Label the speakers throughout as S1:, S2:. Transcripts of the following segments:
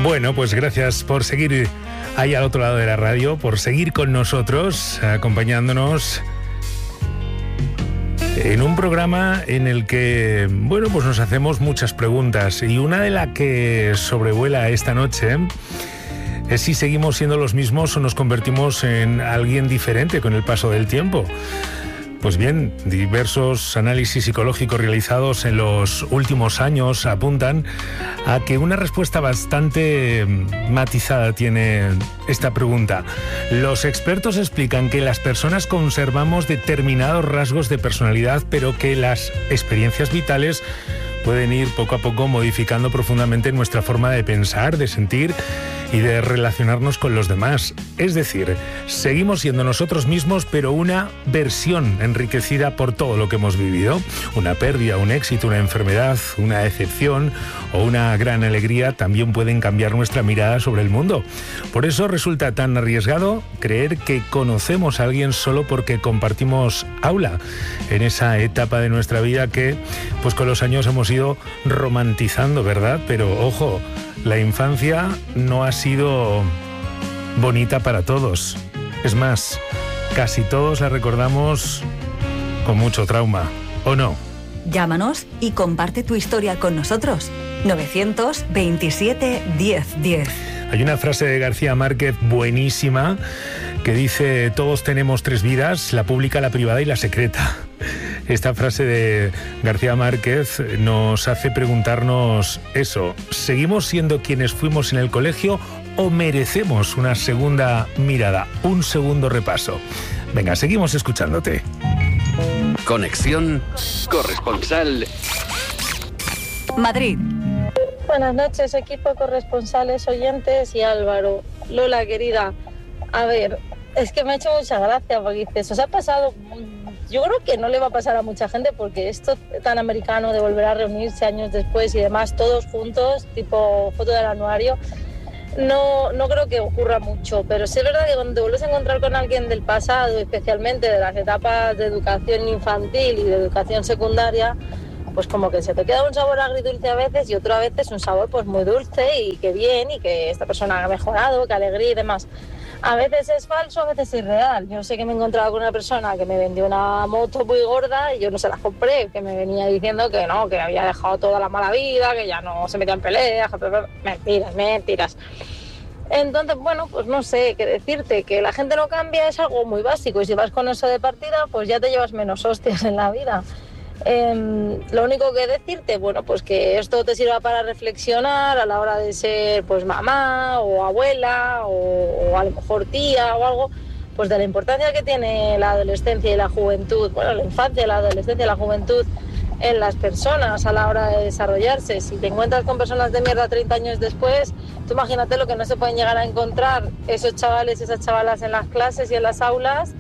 S1: Bueno, pues gracias por seguir ahí al otro lado de la radio, por seguir con nosotros, acompañándonos en un programa en el que, bueno, pues nos hacemos muchas preguntas, y una de las que sobrevuela esta noche es si seguimos siendo los mismos o nos convertimos en alguien diferente con el paso del tiempo. Pues bien, diversos análisis psicológicos realizados en los últimos años apuntan a que una respuesta bastante matizada tiene esta pregunta. Los expertos explican que las personas conservamos determinados rasgos de personalidad, pero que las experiencias vitales pueden ir poco a poco modificando profundamente nuestra forma de pensar, de sentir y de relacionarnos con los demás. Es decir, seguimos siendo nosotros mismos, pero una versión enriquecida por todo lo que hemos vivido. Una pérdida, un éxito, una enfermedad, una decepción o una gran alegría también pueden cambiar nuestra mirada sobre el mundo. Por eso resulta tan arriesgado creer que conocemos a alguien solo porque compartimos aula en esa etapa de nuestra vida que, pues con los años hemos ido romantizando, ¿verdad? Pero ojo, la infancia no ha sido bonita para todos. Es más, casi todos la recordamos con mucho trauma, ¿o no?
S2: Llámanos y comparte tu historia con nosotros. 927 1010.
S1: Hay una frase de García Márquez buenísima que dice: todos tenemos tres vidas, la pública, la privada y la secreta. Esta frase de García Márquez nos hace preguntarnos eso: ¿seguimos siendo quienes fuimos en el colegio o merecemos una segunda mirada, un segundo repaso? Venga, seguimos escuchándote.
S3: Conexión Corresponsal
S2: Madrid.
S4: Buenas noches, equipo, corresponsales, oyentes y Álvaro. Lola, querida, a ver, es que me ha hecho mucha gracia porque dices, os ha pasado... Yo creo que no le va a pasar a mucha gente, porque esto tan americano de volver a reunirse años después y demás, todos juntos, tipo foto del anuario, no creo que ocurra mucho. Pero sí es verdad que cuando te vuelves a encontrar con alguien del pasado, especialmente de las etapas de educación infantil y de educación secundaria, pues como que se te queda un sabor agridulce a veces y otro a veces un sabor pues muy dulce, y que bien, y que esta persona ha mejorado, que alegría y demás. A veces es falso, a veces es real. Yo sé que me he encontrado con una persona que me vendió una moto muy gorda y yo no se la compré, que me venía diciendo que no, que había dejado toda la mala vida, que ya no se metía en peleas, mentiras. Entonces, bueno, pues no sé qué decirte, que la gente no cambia es algo muy básico, y si vas con eso de partida, pues ya te llevas menos hostias en la vida. Lo único que decirte, bueno, pues que esto te sirva para reflexionar a la hora de ser pues mamá o abuela o a lo mejor tía o algo, pues de la importancia que tiene la adolescencia y la juventud, bueno, la infancia, la adolescencia y la juventud en las personas a la hora de desarrollarse. Si te encuentras con personas de mierda 30 años después, tú imagínate lo que no se pueden llegar a encontrar esos chavales y esas chavalas en las clases y en las aulas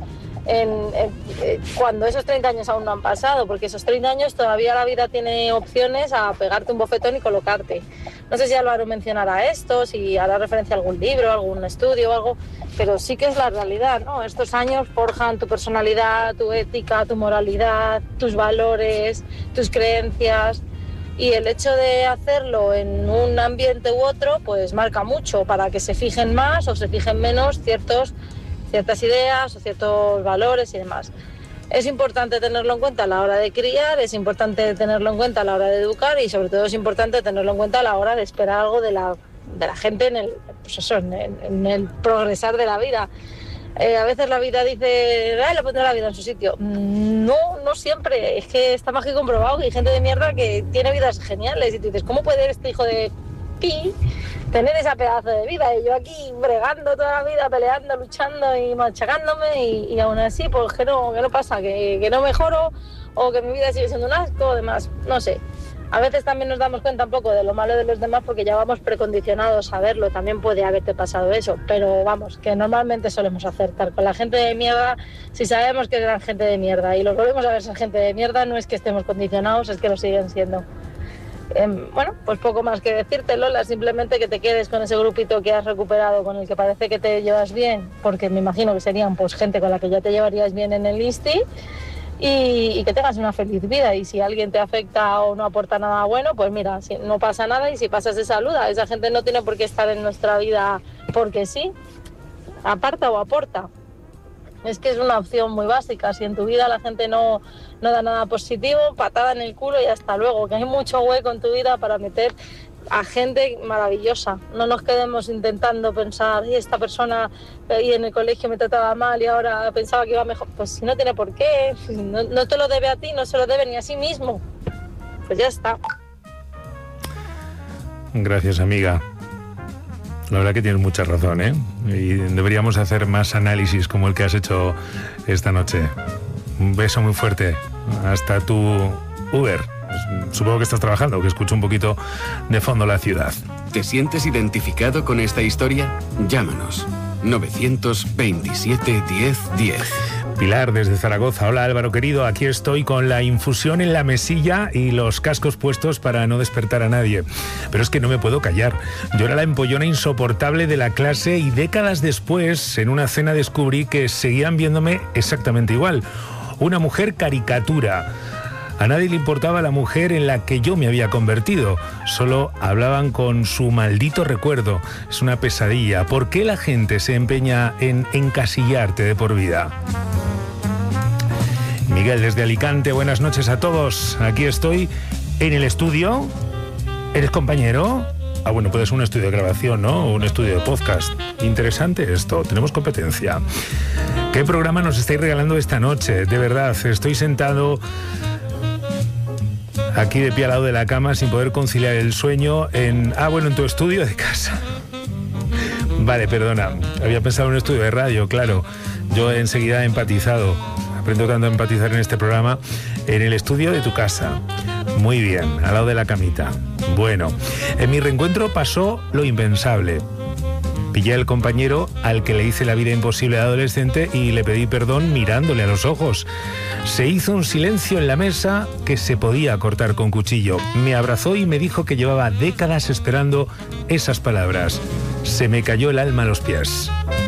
S4: cuando esos 30 años aún no han pasado, porque esos 30 años todavía la vida tiene opciones a pegarte un bofetón y colocarte. No sé si Álvaro mencionará esto, si hará referencia a algún libro, algún estudio o algo, pero sí que es la realidad, ¿no? Estos años forjan tu personalidad, tu ética, tu moralidad, tus valores, tus creencias, y el hecho de hacerlo en un ambiente u otro pues marca mucho para que se fijen más o se fijen menos ciertas ideas o ciertos valores y demás. Es importante tenerlo en cuenta a la hora de criar, es importante tenerlo en cuenta a la hora de educar, y sobre todo es importante tenerlo en cuenta a la hora de esperar algo de la gente en el progresar de la vida. A veces la vida dice, le pondré la vida en su sitio. No siempre. Es que está más que comprobado que hay gente de mierda que tiene vidas geniales, y tú dices, ¿cómo puede este hijo de pi tener esa pedazo de vida? Y yo aquí bregando toda la vida, peleando, luchando y machacándome, y aún así, pues que no pasa, que no mejoro, o que mi vida sigue siendo un asco, además, no sé. A veces también nos damos cuenta un poco de lo malo de los demás porque ya vamos precondicionados a verlo. También puede haberte pasado eso, pero vamos, que normalmente solemos acertar. Con la gente de mierda, si sabemos que eran gente de mierda y los volvemos a ver ser gente de mierda, no es que estemos condicionados, es que lo siguen siendo. Bueno, pues poco más que decirte, Lola, simplemente que te quedes con ese grupito que has recuperado, con el que parece que te llevas bien, porque me imagino que serían pues gente con la que ya te llevarías bien en el ISTI, y que tengas una feliz vida. Y si alguien te afecta o no aporta nada bueno, pues mira, si no pasa nada, y si pasas de saluda. Esa gente no tiene por qué estar en nuestra vida porque sí, aparta o aporta. Es que es una opción muy básica. Si en tu vida la gente no da nada positivo, patada en el culo y hasta luego, que hay mucho hueco en tu vida para meter a gente maravillosa. No nos quedemos intentando pensar, y esta persona y en el colegio me trataba mal y ahora pensaba que iba mejor. Pues si no tiene por qué, no te lo debe a ti, no se lo debe ni a sí mismo. Pues ya está.
S1: Gracias, amiga. La verdad que tienes mucha razón, ¿eh? Y deberíamos hacer más análisis como el que has hecho esta noche. Un beso muy fuerte. Hasta tu Uber. Supongo que estás trabajando, que escucho un poquito de fondo la ciudad.
S3: ¿Te sientes identificado con esta historia? Llámanos. 927 10 10.
S1: Pilar, desde Zaragoza. Hola, Álvaro querido, aquí estoy con la infusión en la mesilla y los cascos puestos para no despertar a nadie. Pero es que no me puedo callar. Yo era la empollona insoportable de la clase y décadas después, en una cena, descubrí que seguían viéndome exactamente igual. Una mujer caricatura. A nadie le importaba la mujer en la que yo me había convertido. Solo hablaban con su maldito recuerdo. Es una pesadilla. ¿Por qué la gente se empeña en encasillarte de por vida? Miguel, desde Alicante, buenas noches a todos. Aquí estoy en el estudio. ¿Eres compañero? Ah, bueno, puede ser un estudio de grabación, ¿no? O un estudio de podcast. Interesante esto, tenemos competencia. ¿Qué programa nos estáis regalando esta noche? De verdad, estoy sentado aquí de pie al lado de la cama sin poder conciliar el sueño en tu estudio de casa. Vale, perdona, había pensado en un estudio de radio, claro. Yo enseguida he empatizado. Aprendo tanto a empatizar en este programa. En el estudio de tu casa. Muy bien, al lado de la camita. Bueno, en mi reencuentro pasó lo impensable. Pillé al compañero al que le hice la vida imposible de adolescente y le pedí perdón mirándole a los ojos. Se hizo un silencio en la mesa que se podía cortar con cuchillo. Me abrazó y me dijo que llevaba décadas esperando esas palabras. Se me cayó el alma a los pies.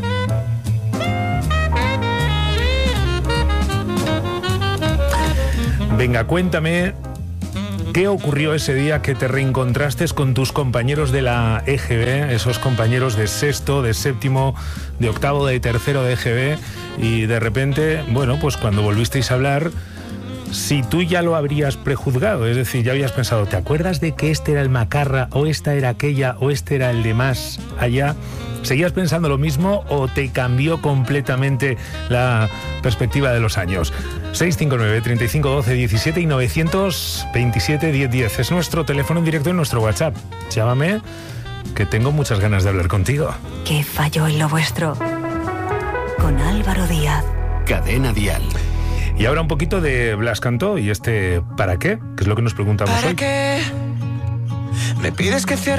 S1: Venga, cuéntame qué ocurrió ese día que te reencontraste con tus compañeros de la EGB, esos compañeros de sexto, de séptimo, de octavo, de tercero de EGB, y de repente, bueno, pues cuando volvisteis a hablar, si tú ya lo habrías prejuzgado, es decir, ya habías pensado, ¿te acuerdas de que este era el macarra, o esta era aquella, o este era el de más allá? ¿Seguías pensando lo mismo o te cambió completamente la perspectiva de los años? 659 35 12 17 y 927 10 10. Es nuestro teléfono en directo en nuestro WhatsApp. Llámame, que tengo muchas ganas de hablar contigo.
S2: ¿Qué falló en lo vuestro? Con Álvaro Díaz.
S3: Cadena Dial.
S1: Y ahora un poquito de Blas Cantó y ¿para qué? Que es lo que nos preguntamos hoy.
S5: ¿Para qué? Me pides que cierre